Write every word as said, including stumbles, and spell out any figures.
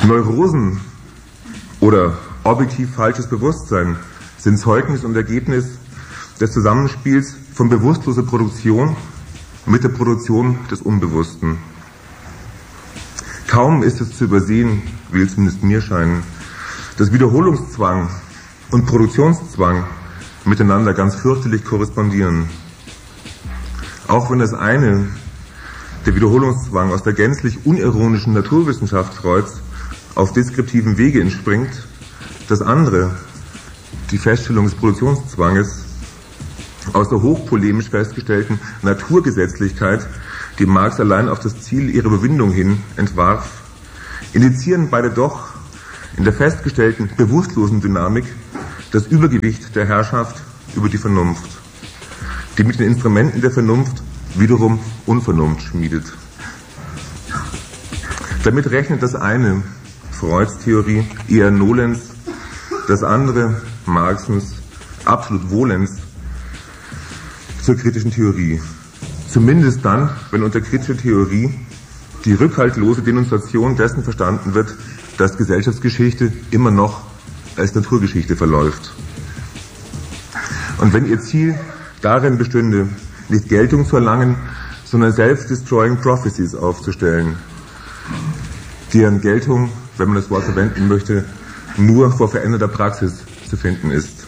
Neurosen oder objektiv falsches Bewusstsein sind Zeugnis und Ergebnis des Zusammenspiels von bewusstloser Produktion mit der Produktion des Unbewussten. Kaum ist es zu übersehen, will zumindest mir scheinen, dass Wiederholungszwang und Produktionszwang miteinander ganz fürchterlich korrespondieren. Auch wenn das eine, der Wiederholungszwang, aus der gänzlich unironischen Naturwissenschaft Freuds auf deskriptiven Wege entspringt, das andere, die Feststellung des Produktionszwanges, aus der hochpolemisch festgestellten Naturgesetzlichkeit, die Marx allein auf das Ziel ihrer Überwindung hin entwarf, indizieren beide doch in der festgestellten bewusstlosen Dynamik das Übergewicht der Herrschaft über die Vernunft, die mit den Instrumenten der Vernunft wiederum Unvernunft schmiedet. Damit rechnet das eine, Freuds Theorie, eher nolens, das andere, Marxens, absolut volens, zur kritischen Theorie. Zumindest dann, wenn unter kritischer Theorie die rückhaltlose Denunziation dessen verstanden wird, dass Gesellschaftsgeschichte immer noch als Naturgeschichte verläuft. Und wenn ihr Ziel darin bestünde, nicht Geltung zu erlangen, sondern self-destroying prophecies aufzustellen, deren Geltung, wenn man das Wort verwenden möchte, nur vor veränderter Praxis zu finden ist.